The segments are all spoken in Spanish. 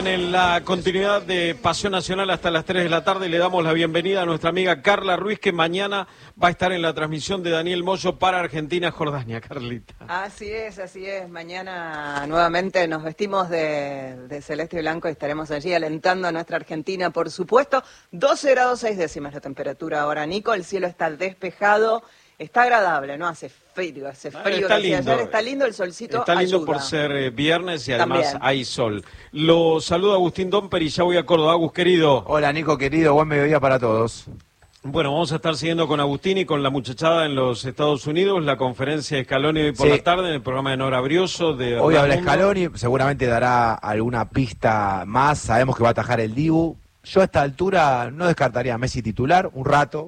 En la continuidad de Pasión Nacional hasta las 3 de la tarde le damos la bienvenida a nuestra amiga Carla Ruiz, que mañana va a estar en la transmisión de Daniel Moyo para Argentina-Jordania. Carlita. Así es, así es. Mañana nuevamente nos vestimos de celeste y blanco y estaremos allí alentando a nuestra Argentina, por supuesto. 12 grados 6 décimas la temperatura ahora, Nico. El cielo está despejado. Está agradable, ¿no? Hace frío. Está lindo. Ayer está lindo el solcito. Está lindo ayuda. por ser viernes y además También. hay sol. Lo saluda Agustín Domper y ya voy a Córdoba. Agus, querido. Hola, Nico, querido. Buen mediodía para todos. Bueno, vamos a estar siguiendo con Agustín y con la muchachada en los Estados Unidos, la conferencia de Scaloni hoy por la tarde en el programa de Nora Brioso. Hoy habla Scaloni, seguramente dará alguna pista más. Sabemos que va a atajar el Dibu. Yo a esta altura no descartaría a Messi titular un rato,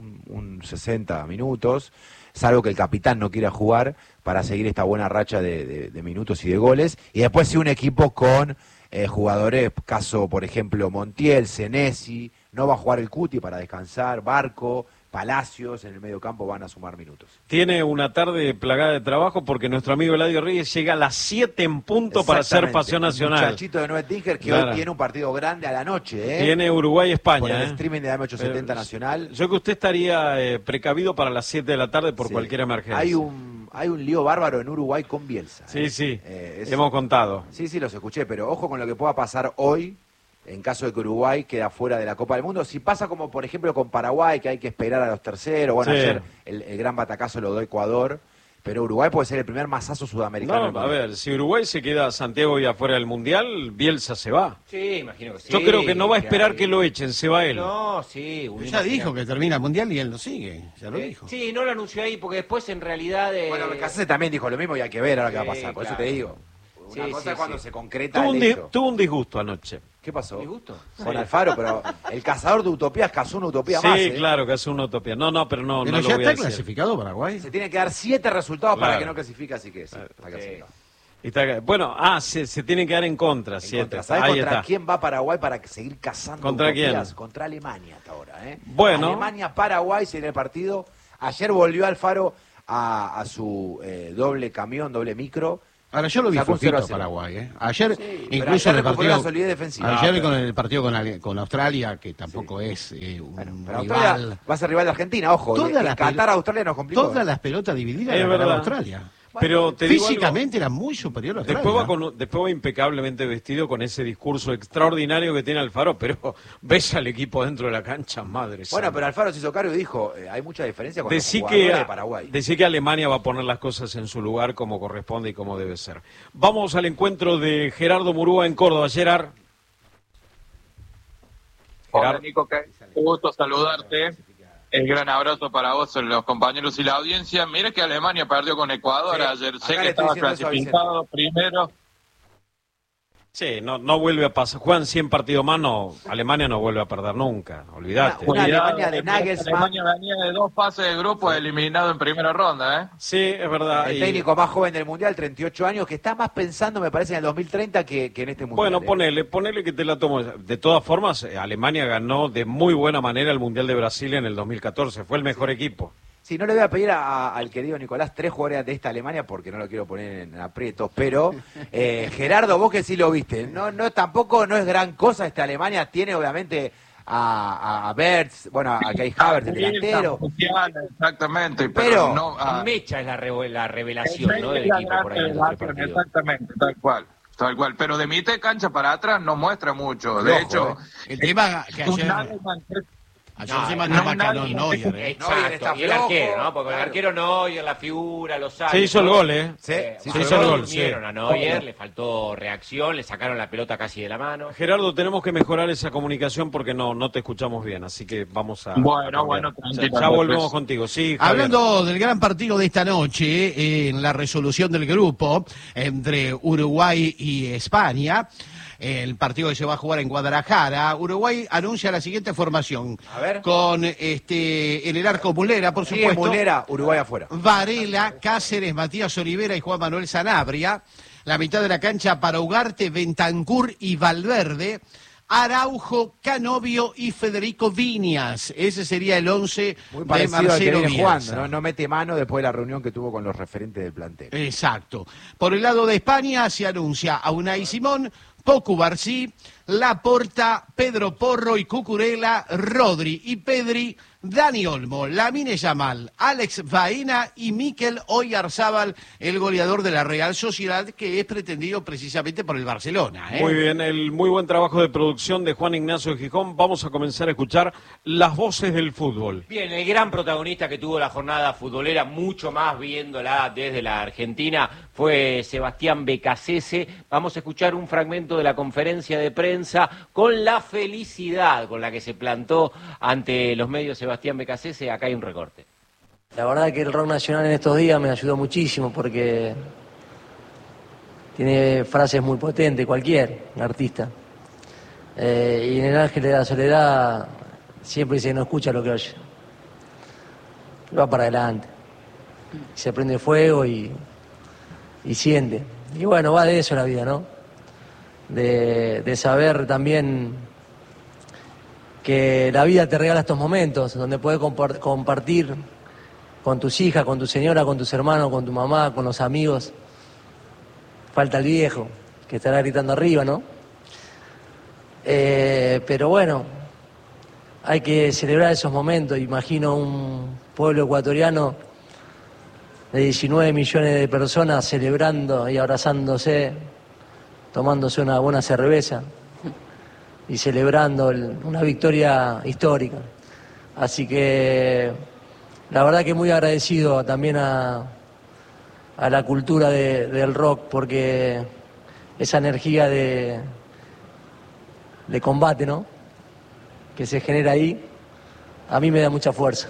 un 60 minutos, salvo que el capitán no quiera jugar para seguir esta buena racha de minutos y de goles. Y después sí un equipo con jugadores, caso por ejemplo Montiel, Senesi, no va a jugar el Cuti para descansar, Barco, Palacios en el medio campo van a sumar minutos. Tiene una tarde plagada de trabajo porque nuestro amigo Eladio Reyes llega a las 7 en punto para hacer Pasión Nacional. Un muchachito de Noé Tinker que hoy tiene un partido grande a la noche. Tiene Uruguay-España. Por el streaming de AM870 Nacional. Yo creo que usted estaría precavido para las 7 de la tarde por cualquier emergencia. Hay un lío bárbaro en Uruguay con Bielsa. Sí, hemos contado. Sí, los escuché, pero ojo con lo que pueda pasar hoy. En caso de que Uruguay queda fuera de la Copa del Mundo, si pasa como por ejemplo con Paraguay, que hay que esperar a los terceros, bueno, ayer el gran batacazo lo dio Ecuador, pero Uruguay puede ser el primer masazo sudamericano. No, a ver, si Uruguay se queda a Santiago y afuera del Mundial, Bielsa se va. Sí, imagino que sí. Yo creo que no va a esperar que lo echen, se va él. No, sí. Ya dijo que termina el Mundial y él lo sigue, ya lo dijo. Sí, no lo anunció ahí porque después en realidad... Bueno, Becasese también dijo lo mismo y hay que ver ahora qué va a pasar, por eso te digo. Una cosa es cuando se concreta el hecho. Tuvo un disgusto anoche. ¿Qué pasó? ¿Disgusto? Con Alfaro, pero el cazador de utopías cazó una utopía sí, más. Sí, claro, cazó una utopía. No, pero no Pero no ya lo voy a está decir. clasificado Paraguay. Se tiene que dar 7 resultados para que no clasifique, así que sí, está clasificado. Bueno, se tienen que dar en contra. 7. ¿Sabes Ahí contra está. quién va Paraguay para seguir cazando ¿Contra utopías? quién? Contra Alemania hasta ahora. Bueno. Alemania-Paraguay sería el partido. Ayer volvió Alfaro a su doble camión, doble micro. Ahora yo lo vi flojito Paraguay, Ayer, incluso en el partido, la solidez defensiva. ayer con el partido con Australia, que tampoco es un rival. Va a ser rival de Argentina, ojo. Qatar-Australia nos complicó. Todas las pelotas divididas Es la verdad. Australia. Pero te digo físicamente era muy superior a Australia. Después va impecablemente vestido con ese discurso extraordinario que tiene Alfaro, pero ves al equipo dentro de la cancha, madre santa. Bueno, pero Alfaro se hizo cargo y dijo, hay mucha diferencia con los jugadores de Paraguay. Decí que Alemania va a poner las cosas en su lugar como corresponde y como debe ser. Vamos al encuentro de Gerardo Murúa en Córdoba. Gerard. Hola, Nico, qué gusto saludarte. El gran abrazo para vos, los compañeros y la audiencia. Mira que Alemania perdió con Ecuador ayer. Sé que estaba clasificado primero. Sí, no vuelve a pasar. Juegan 100 partidos más, Alemania no vuelve a perder nunca. Olvídate. Una Alemania de Nagelsmann. Alemania venía de 2 fases de grupo eliminado en primera ronda, Sí, es verdad. El técnico más joven del Mundial, 38 años, que está más pensando, me parece, en el 2030 que en este Mundial. Bueno, ponele que te la tomo. De todas formas, Alemania ganó de muy buena manera el Mundial de Brasil en el 2014. Fue el mejor equipo. Sí, no le voy a pedir al querido Nicolás 3 jugadores de esta Alemania porque no lo quiero poner en aprietos, pero Gerardo, vos que sí lo viste, tampoco no es gran cosa esta Alemania, tiene obviamente a Bertz, bueno, a Kai Havertz, el delantero. Exactamente, pero no, Mecha es la revelación, ¿no? Del equipo por ahí. Exactamente, tal cual. Pero de mitad de cancha para atrás no muestra mucho. De hecho, el tema que ayer se mandaba Canon Neuer. Exacto, y el arquero, ¿no? Porque el arquero Neuer, la figura, los saltos. Se hizo el gol, se hizo el gol. A Neuer, le faltó reacción, le sacaron la pelota casi de la mano. Gerardo, tenemos que mejorar esa comunicación porque no te escuchamos bien, así que vamos a... Bueno, ya volvemos contigo. Sí, Javier. Hablando del gran partido de esta noche, en la resolución del grupo entre Uruguay y España, el partido que se va a jugar en Guadalajara, Uruguay anuncia la siguiente formación. A ver. Con en el arco Mulera, por supuesto. Mulera, Uruguay afuera. Varela, Cáceres, Matías Olivera y Juan Manuel Sanabria. La mitad de la cancha para Ugarte, Bentancur y Valverde. Araujo, Canovio y Federico Viñas. Ese sería el 11 muy de parecido al que Marcelo viene Bielsa. jugando, no mete mano después de la reunión que tuvo con los referentes del plantel. Exacto. Por el lado de España se anuncia a Unai Simón, Pocu Barcí, Laporta, Pedro Porro y Cucurella, Rodri y Pedri, Dani Olmo, Lamine Yamal, Alex Baena y Mikel Oyarzábal, el goleador de la Real Sociedad, que es pretendido precisamente por el Barcelona. Muy bien, el muy buen trabajo de producción de Juan Ignacio Gijón. Vamos a comenzar a escuchar las voces del fútbol. Bien, el gran protagonista que tuvo la jornada futbolera, mucho más viéndola desde la Argentina, fue Sebastián Becasese. Vamos a escuchar un fragmento de la conferencia de prensa con la felicidad con la que se plantó ante los medios Sebastián Becasese. Acá hay un recorte. La verdad que el rock nacional en estos días me ayudó muchísimo porque tiene frases muy potentes, cualquier artista. Y en el Ángel de la Soledad siempre dice que no escucha lo que oye. Va para adelante. Se prende fuego y siente. Y bueno, va de eso la vida, ¿no? De saber también que la vida te regala estos momentos donde puedes compartir con tus hijas, con tu señora, con tus hermanos, con tu mamá, con los amigos. Falta el viejo, que estará gritando arriba, ¿no? Pero bueno, hay que celebrar esos momentos. Imagino un pueblo ecuatoriano de 19 millones de personas celebrando y abrazándose, tomándose una buena cerveza y celebrando una victoria histórica. Así que la verdad que muy agradecido también a la cultura del rock, porque esa energía de combate, ¿no?, que se genera ahí, a mí me da mucha fuerza.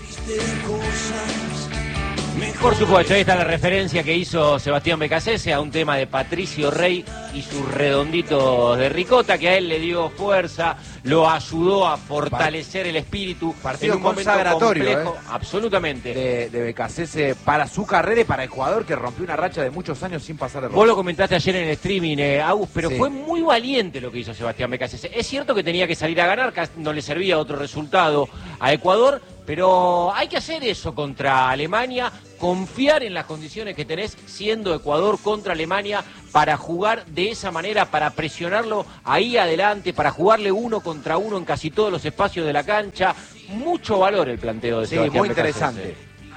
Por supuesto, ahí está la referencia que hizo Sebastián Becasese a un tema de Patricio Rey y sus redonditos de ricota, que a él le dio fuerza, lo ayudó a fortalecer el espíritu. Partido en un momento consagratorio, complejo, absolutamente. De Becasese para su carrera y para Ecuador, que rompió una racha de muchos años sin pasar de ronda. Vos lo comentaste ayer en el streaming, Agus, pero sí, fue muy valiente lo que hizo Sebastián Becasese. Es cierto que tenía que salir a ganar, no le servía otro resultado a Ecuador, pero hay que hacer eso contra Alemania, confiar en las condiciones que tenés siendo Ecuador contra Alemania para jugar de esa manera, para presionarlo ahí adelante, para jugarle 1 contra 1 en casi todos los espacios de la cancha. Mucho valor el planteo de Sebastián muy Becasese. interesante.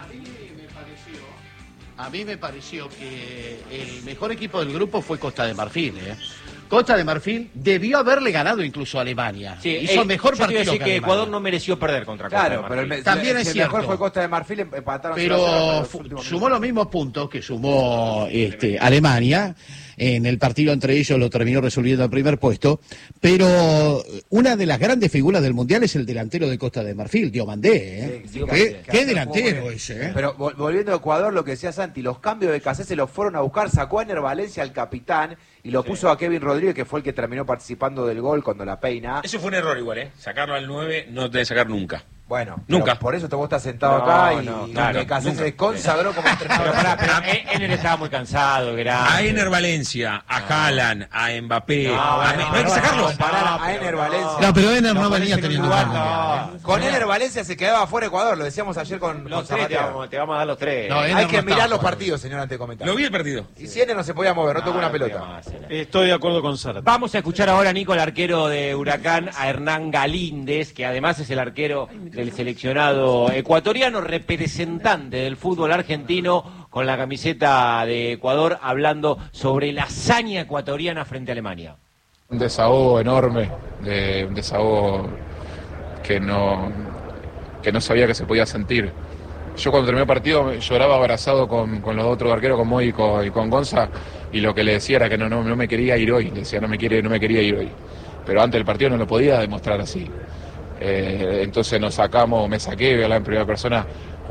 A mí me pareció que el mejor equipo del grupo fue Costa de Marfil, Costa de Marfil debió haberle ganado incluso a Alemania. Sí, hizo mejor partido decir que Alemania. Ecuador no mereció perder contra Costa de Marfil. Pero también es el cierto. mejor fue Costa de Marfil, empataron. Pero sumó los mismos puntos que sumó Alemania. En el partido entre ellos lo terminó resolviendo el primer puesto. Pero una de las grandes figuras del Mundial es el delantero de Costa de Marfil, Diomandé. ¿Qué delantero ese? Pero volviendo a Ecuador, lo que decía Santi, los cambios de Becasese los fueron a buscar, sacó a Ener Valencia, al capitán, y lo puso a Kevin Rodríguez, que fue el que terminó participando del gol cuando la peina. Eso fue un error igual, Sacarlo al 9 no te debe sacar nunca. Bueno, nunca. Por eso vos estás sentado acá y claro, Becasese se consagró como entrenador. Pero Ener estaba muy cansado, grande. A Ener Valencia, a Haaland, a Mbappé. No hay que sacarlo. A Ener Valencia. No, pero Ener no venía teniendo Con Ener Valencia se quedaba fuera Ecuador, lo decíamos ayer con Los tres Zapatero. te vamos a dar los tres. No, Hay que mirar los partidos, señor, antes de comentar. Lo vi el partido. Y si Ener no se podía mover, no tocó una pelota. Estoy de acuerdo con Sara. Vamos a escuchar ahora, Nico, el arquero de Huracán, a Hernán Galíndez, que además es el arquero del seleccionado ecuatoriano, representante del fútbol argentino con la camiseta de Ecuador, hablando sobre la hazaña ecuatoriana frente a Alemania. Un desahogo enorme, un desahogo que no sabía que se podía sentir. Yo cuando terminé el partido lloraba abrazado con los otros arqueros, con Moy y con Gonza, y lo que le decía era que no me quería ir hoy. Le decía no me quería ir hoy. Pero antes del partido no lo podía demostrar así. Entonces me saqué, voy a hablar en primera persona,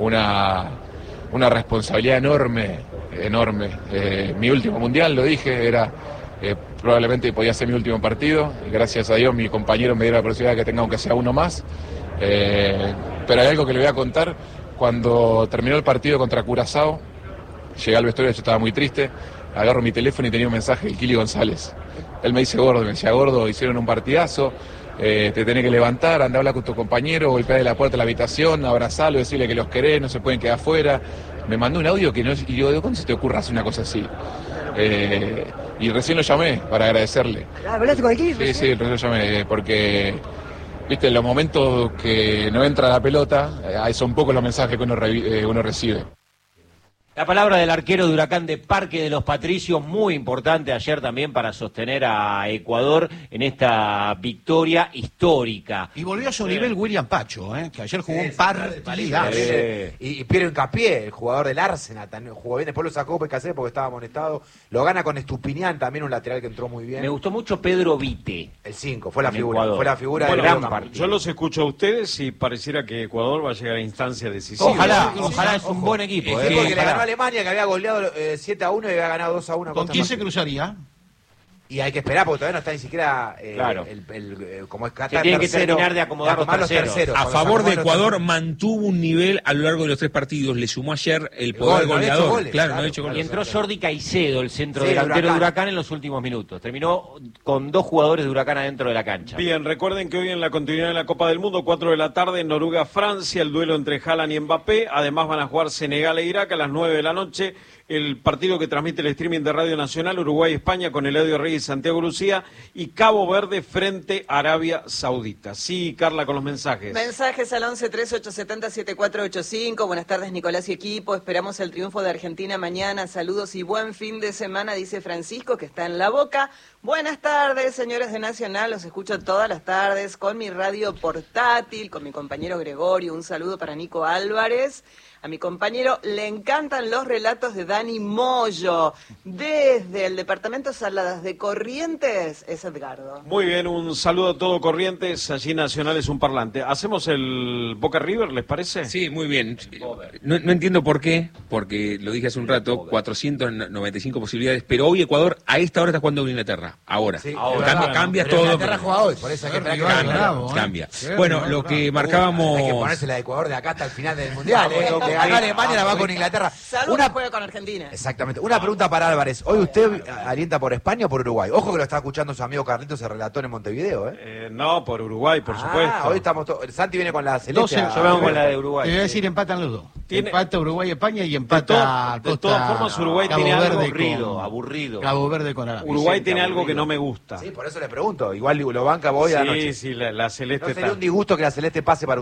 una responsabilidad enorme. Mi último mundial, lo dije, era probablemente podía ser mi último partido. Y gracias a Dios mi compañero me dio la posibilidad de que tenga aunque sea uno más. Pero hay algo que le voy a contar. Cuando terminó el partido contra Curazao, llegué al vestuario, yo estaba muy triste, agarro mi teléfono y tenía un mensaje del Kili González. Él me decía, gordo, hicieron un partidazo, te tenés que levantar, andá a hablar con tu compañero, golpear la puerta de la habitación, abrazarlo, decirle que los querés, no se pueden quedar afuera. Me mandó un audio que no, y yo, ¿de cuándo se te ocurra hacer una cosa así? Y recién lo llamé para agradecerle. ¿Hablaste con aquí? Sí, recién lo llamé, porque, viste, en los momentos que no entra la pelota, son pocos los mensajes que uno recibe. La palabra del arquero de Huracán de Parque de los Patricios, muy importante ayer también para sostener a Ecuador en esta victoria histórica. Y volvió a su nivel William Pacho, que ayer jugó un partidazo. Y Piero Hincapié, el jugador del Arsenal, también jugó bien, después lo sacó Becasé porque estaba amonestado. Lo gana con Estupiñán, también un lateral que entró muy bien. Me gustó mucho Pedro Vite. El 5, fue la En figura. Ecuador. Fue la figura Bueno, del gran campo. partido. Yo los escucho a ustedes y pareciera que Ecuador va a llegar a instancia decisiva. Ojalá es un buen equipo. Sí, porque le ganó a Alemania, que había goleado 7-1 y había ganado 2-1. ¿Con quién se cruzaría? Y hay que esperar porque todavía no está ni siquiera Claro. como es Se Qatar tienen que tercero, terminar de acomodar los terceros. A favor de Ecuador mantuvo un nivel a lo largo de los 3 partidos. Le sumó ayer el poder gol, no ha hecho goleador. goles, Claro, claro, no ha hecho claro. goles. Y entró Jordi Caicedo, el centro Sí, delantero de Huracán. Huracán en los últimos minutos. Terminó con 2 jugadores de Huracán adentro de la cancha. Bien, recuerden que hoy en la continuidad de la Copa del Mundo, 4 de la tarde, en Noruega-Francia, el duelo entre Haaland y Mbappé. Además van a jugar Senegal e Irak a las 9 de la noche. El partido que transmite el streaming de Radio Nacional, Uruguay-España, con Eladio Reyes y Santiago Lucía. Y Cabo Verde frente a Arabia Saudita. Sí, Carla, con los mensajes. Mensajes al 11-3870-7485. Buenas tardes, Nicolás y equipo. Esperamos el triunfo de Argentina mañana. Saludos y buen fin de semana, dice Francisco, que está en La Boca. Buenas tardes, señores de Nacional. Los escucho todas las tardes con mi radio portátil, con mi compañero Gregorio. Un saludo para Nico Álvarez. A mi compañero le encantan los relatos de Dani Moyo. Desde el departamento Saladas de Corrientes es Edgardo. Muy bien, un saludo a todo Corrientes. Allí Nacional es un parlante. ¿Hacemos el Boca River, les parece? Sí, muy bien. No entiendo por qué, porque lo dije hace un rato, 495 posibilidades, pero hoy Ecuador a esta hora está jugando con Inglaterra. Ahora. Sí, Cambia pero todo. Inglaterra juega hoy, por eso hay que esperar que Cambia. Bueno, lo que marcábamos... Hay que ponerse la de Ecuador de acá hasta el final del Mundial. Que ganó Alemania, la va con Inglaterra. Salud que juega con Argentina. Exactamente. Una pregunta para Álvarez. ¿Hoy usted alienta por España o por Uruguay? Ojo que lo está escuchando su amigo Carlitos, el relator en Montevideo. No, por Uruguay, por supuesto. Hoy estamos Santi viene con la celeste. Yo vengo con la de Uruguay. Te voy a decir, empatan los dos. Tiene- Empata Uruguay-España y empata de todas formas, Uruguay Cabo tiene algo Verde aburrido. Cabo Verde con Arabia. Uruguay tiene algo que no me gusta. Sí, por eso le pregunto. Igual lo banca voy a la noche. Sí, la celeste ¿No sería está. un disgusto que la celeste pase para